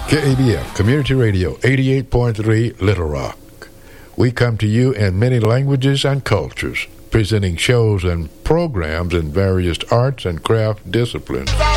KABF Community Radio 88.3 Little Rock. We come to you in many languages and cultures, presenting shows and programs in various arts and craft disciplines.